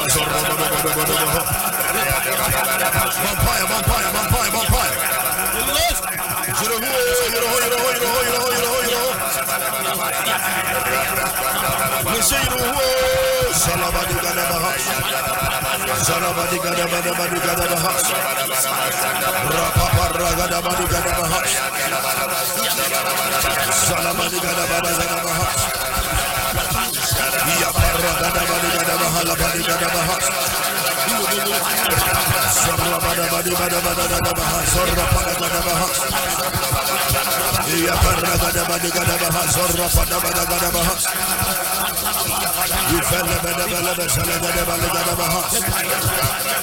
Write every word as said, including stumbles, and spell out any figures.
Vampire, vampire, vampire, vampire. You know who, you know who, you know who, you know who, you know who, you know who, you know who. You say you know who. Salabadi Gadabaha. Salabadi Gadabadi Gadabaha. Rapapa Ragadabadi Gadabaha. Salabadi Gadabada Gadabaha. Yapara Gadabadi Gadabaha, Labadi Gadabaha. Sorabada Badi Gadabada Gadabaha, Sorapada Gadabaha. Yapara Gadabadi Gadabaha, Sorapada Gadabaha. You fell the Bada Bada Bada Gadabaha.